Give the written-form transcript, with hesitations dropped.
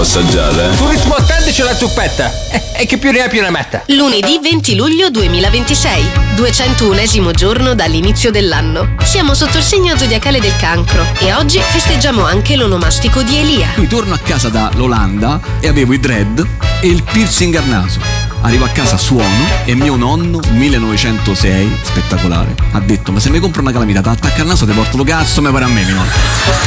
assaggiare. Turismo attende c'è la zuppetta. E chi più ne ha più ne metta. Lunedì 20 luglio 2026, 201esimo giorno dall'inizio dell'anno. Siamo sotto il segno zodiacale del Cancro e oggi festeggiamo anche l'onomastico di Elia. Qui torno a casa dall'Olanda e avevo i dread e il piercing al naso. Arrivo a casa, suono e mio nonno, 1906, spettacolare, ha detto: ma se mi compro una calamita, ti attacca al naso, ti porto lo cazzo, mi pare a me, mio nonno.